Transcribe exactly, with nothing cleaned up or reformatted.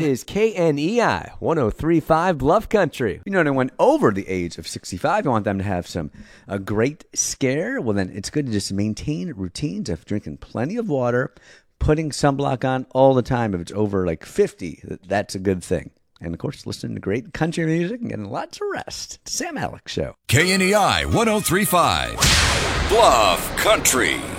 is K N E I one oh three point five Bluff Country. You know, anyone over the age of sixty-five, you want them to have some a great scare. Well, then it's good to just maintain routines of drinking plenty of water, putting sunblock on all the time. If it's over like fifty, that's a good thing. And, of course, listening to great country music and getting lots of rest. Sam Alex Show. K N E I one oh three point five Bluff Country.